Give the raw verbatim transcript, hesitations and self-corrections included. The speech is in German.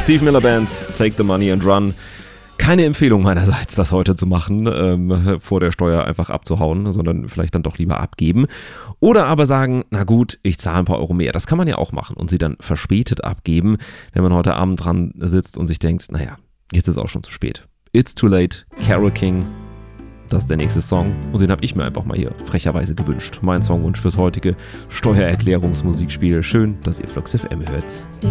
Steve Miller Band, Take the Money and Run. Keine Empfehlung meinerseits, das heute zu machen, ähm, vor der Steuer einfach abzuhauen, sondern vielleicht dann doch lieber abgeben. Oder aber sagen, na gut, ich zahle ein paar Euro mehr. Das kann man ja auch machen und sie dann verspätet abgeben, wenn man heute Abend dran sitzt und sich denkt, naja, jetzt ist auch schon zu spät. It's Too Late, Carole King. Das ist der nächste Song und den habe ich mir einfach mal hier frecherweise gewünscht. Mein Songwunsch fürs heutige Steuererklärungsmusikspiel. Schön, dass ihr Flux F M hört.